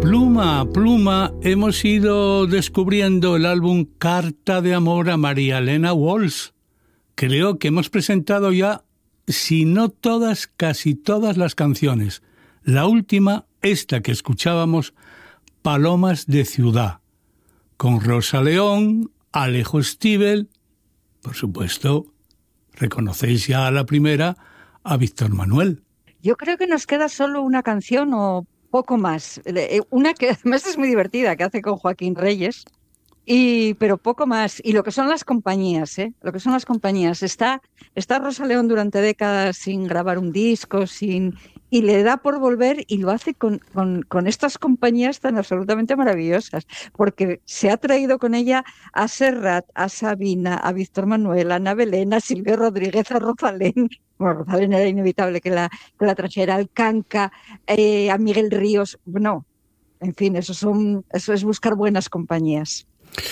Pluma a pluma hemos ido descubriendo el álbum Carta de Amor a María Elena Walsh. Creo que hemos presentado ya, si no todas, casi todas las canciones. La última, esta que escuchábamos, Palomas de Ciudad, con Rosa León, Alejo Stivel, por supuesto, reconocéis ya a la primera, a Víctor Manuel. Yo creo que nos queda solo una canción o poco más. Una que además es muy divertida, que hace con Joaquín Reyes, pero poco más. Y lo que son las compañías, lo que son las compañías. Está Rosa León durante décadas sin grabar un disco, y le da por volver y lo hace con estas compañías tan absolutamente maravillosas, porque se ha traído con ella a Serrat, a Sabina, a Víctor Manuel, a Ana Belén, a Silvio Rodríguez, a Rosalén. Bueno, Rosalén era inevitable que la trajera, al Canca, a Miguel Ríos. Bueno, en fin, eso es buscar buenas compañías.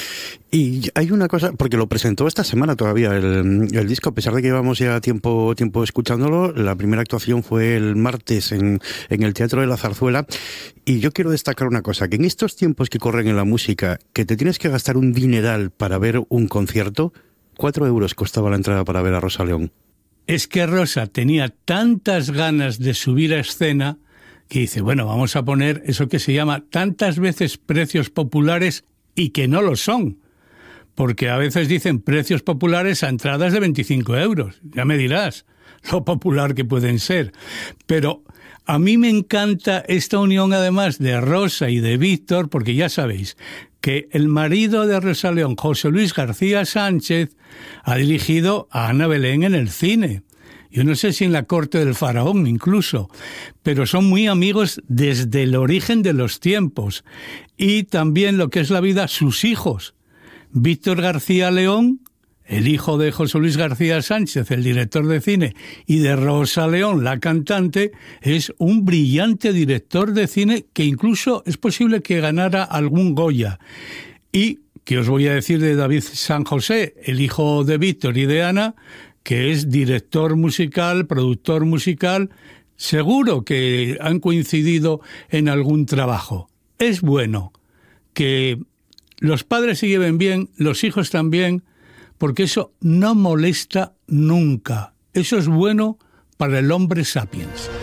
Y hay una cosa, porque lo presentó esta semana todavía el disco, a pesar de que llevamos ya tiempo escuchándolo. La primera actuación fue el martes en el Teatro de la Zarzuela. Y yo quiero destacar una cosa, que en estos tiempos que corren en la música, que te tienes que gastar un dineral para ver un concierto, 4 euros costaba la entrada para ver a Rosa León. Es que Rosa tenía tantas ganas de subir a escena que dice, bueno, vamos a poner eso que se llama tantas veces precios populares y que no lo son. Porque a veces dicen precios populares a entradas de 25 euros. Ya me dirás lo popular que pueden ser. Pero a mí me encanta esta unión además de Rosa y de Víctor, porque ya sabéis que el marido de Rosa León, José Luis García Sánchez, ha dirigido a Ana Belén en el cine. Yo no sé si en La corte del faraón incluso, pero son muy amigos desde el origen de los tiempos. Y también lo que es la vida, sus hijos. Víctor García León, el hijo de José Luis García Sánchez, el director de cine, y de Rosa León, la cantante, es un brillante director de cine que incluso es posible que ganara algún Goya. Y, ¿qué os voy a decir de David San José, el hijo de Víctor y de Ana, que es director musical, productor musical? Seguro que han coincidido en algún trabajo. Es bueno que los padres se lleven bien, los hijos también, porque eso no molesta nunca. Eso es bueno para el hombre sapiens.